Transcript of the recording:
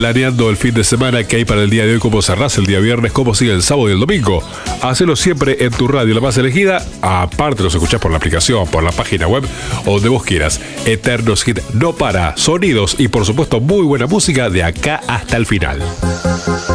Planeando el fin de semana que hay para el día de hoy, cómo cerrás el día viernes, cómo sigue el sábado y el domingo. Hacelo siempre en tu radio, la más elegida. Aparte los escuchás por la aplicación, por la página web o donde vos quieras. Eternos Hit no para, sonidos y por supuesto muy buena música de acá hasta el final.